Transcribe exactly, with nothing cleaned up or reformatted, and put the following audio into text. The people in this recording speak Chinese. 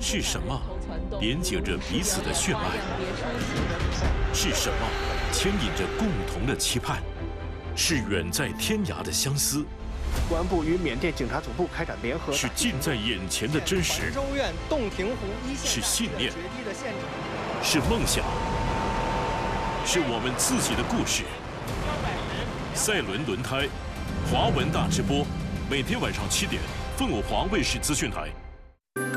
是什么连接着彼此的血脉？是什么牵引着共同的期盼？是远在天涯的相思。 公安部与缅甸警察总部开展联合， 是近在眼前的真实， 州院洞庭湖一线是信念，是梦想，是我们自己的故事。赛轮轮胎，华文大直播，每天晚上七点，凤凰卫视资讯台。